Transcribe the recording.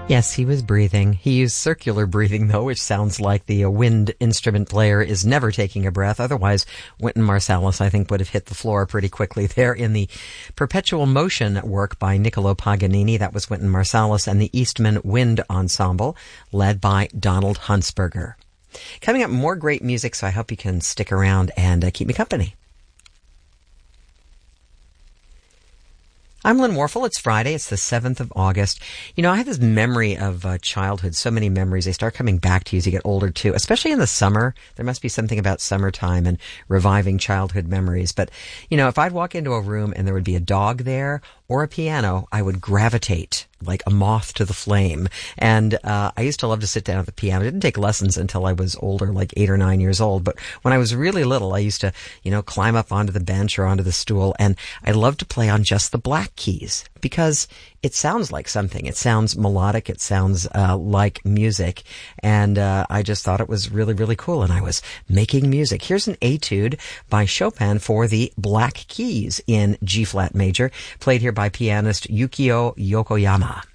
Yes, he was breathing. He used circular breathing, though, which sounds like the wind instrument player is never taking a breath. Otherwise, Wynton Marsalis, I think, would have hit the floor pretty quickly there in the Perpetual Motion work by Niccolo Paganini. That was Wynton Marsalis and the Eastman Wind Ensemble, led by Donald Huntsberger. Coming up, more great music, so I hope you can stick around and keep me company. I'm Lynn Warfel. It's Friday. It's the 7th of August. You know, I have this memory of childhood, so many memories. They start coming back to you as you get older, too, especially in the summer. There must be something about summertime and reviving childhood memories. But, you know, if I'd walk into a room and there would be a dog there or a piano, I would gravitate like a moth to the flame. And I used to love to sit down at the piano. I didn't take lessons until I was older, like 8 or 9 years old. But when I was really little, I used to, you know, climb up onto the bench or onto the stool. And I loved to play on just the black keys because it sounds like something. It sounds melodic. It sounds like music. And I just thought it was really, really cool. And I was making music. Here's an etude by Chopin for the black keys in G-flat major, played here by pianist Yukio Yokoyama.